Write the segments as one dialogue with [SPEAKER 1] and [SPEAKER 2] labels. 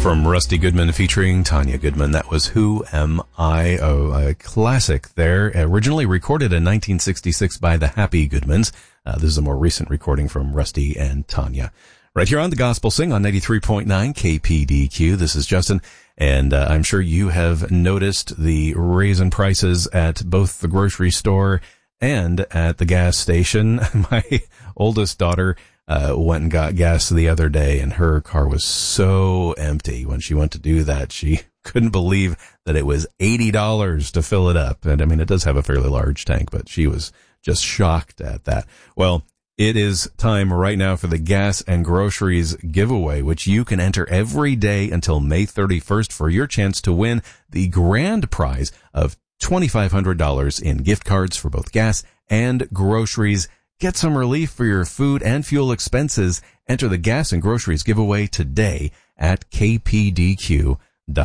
[SPEAKER 1] From Rusty Goodman featuring Tanya Goodman, that was Who Am I? Oh, a classic there, originally recorded in 1966 by the Happy Goodmans. This is a more recent recording from Rusty and Tanya. Right here on the Gospel Sing on 93.9 KPDQ. This is Justin, and I'm sure you have noticed the raisin prices at both the grocery store and at the gas station. My oldest daughter went and got gas the other day, and her car was so empty. When she went to do that, she couldn't believe that it was $80 to fill it up. And I mean, it does have a fairly large tank, but she was just shocked at that. Well, it is time right now for the Gas and Groceries giveaway, which you can enter every day until May 31st for your chance to win the grand prize of $2,500 in gift cards for both gas and groceries. Get some relief for your food and fuel expenses. Enter the Gas and Groceries giveaway today at kpdq.com.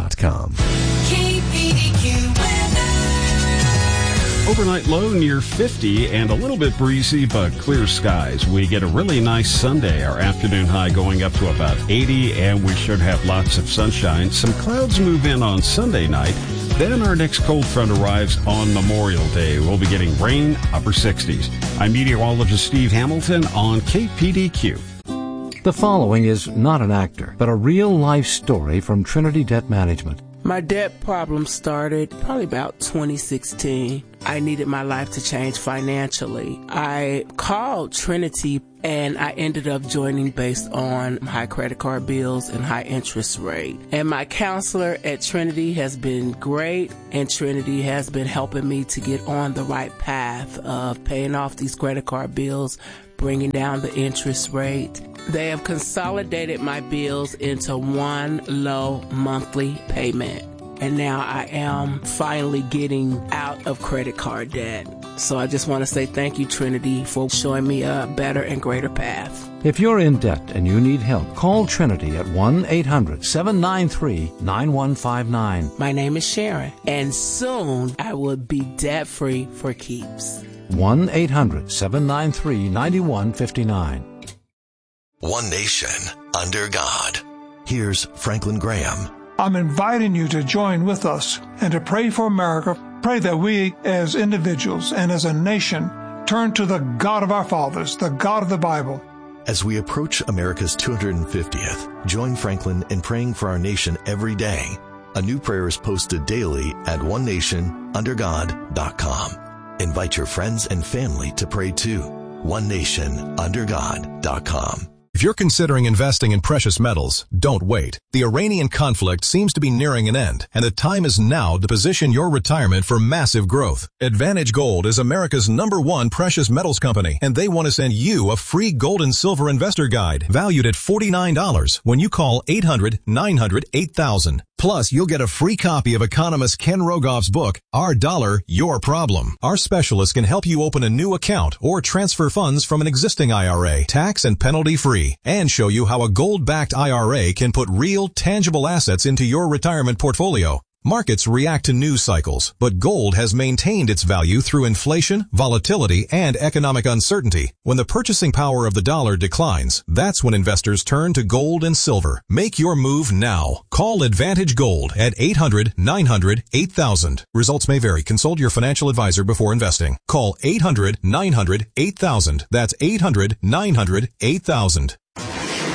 [SPEAKER 2] KPDQ weather.
[SPEAKER 3] Overnight low near 50 and a little bit breezy but clear skies. We get a really nice Sunday. Our afternoon high going up to about 80, and we should have lots of sunshine. Some clouds move in on Sunday night. Then our next cold front arrives on Memorial Day. We'll be getting rain, upper 60s. I'm meteorologist Steve Hamilton on KPDQ.
[SPEAKER 4] The following is not an actor, but a real-life story from Trinity Debt Management.
[SPEAKER 5] My debt problem started probably about 2016. I needed my life to change financially. I called Trinity and I ended up joining based on high credit card bills and high interest rate. And my counselor at Trinity has been great, and Trinity has been helping me to get on the right path of paying off these credit card bills, bringing down the interest rate. They have consolidated my bills into one low monthly payment. And now I am finally getting out of credit card debt. So I just want to say thank you, Trinity, for showing me a better and greater path.
[SPEAKER 4] If you're in debt and you need help, call Trinity at 1-800-793-9159.
[SPEAKER 5] My name is Sharon, and soon I will be debt-free for keeps.
[SPEAKER 4] 1-800-793-9159.
[SPEAKER 6] One nation, under God. Here's Franklin Graham.
[SPEAKER 7] I'm inviting you to join with us and to pray for America. Pray that we as individuals and as a nation turn to the God of our fathers, the God of the Bible.
[SPEAKER 6] As we approach America's 250th, join Franklin in praying for our nation every day. A new prayer is posted daily at onenationundergod.com. Invite your friends and family to pray too. onenationundergod.com.
[SPEAKER 8] If you're considering investing in precious metals, don't wait. The Iranian conflict seems to be nearing an end, and the time is now to position your retirement for massive growth. Advantage Gold is America's #1 precious metals company, and they want to send you a free gold and silver investor guide valued at $49 when you call 800-900-8000. Plus, you'll get a free copy of economist Ken Rogoff's book, Our Dollar, Your Problem. Our specialists can help you open a new account or transfer funds from an existing IRA, tax and penalty free, and show you how a gold-backed IRA can put real, tangible assets into your retirement portfolio. Markets react to news cycles, but gold has maintained its value through inflation, volatility, and economic uncertainty. When the purchasing power of the dollar declines, that's when investors turn to gold and silver. Make your move now. Call Advantage Gold at 800-900-8000. Results may vary. Consult your financial advisor before investing. Call 800-900-8000. That's 800-900-8000.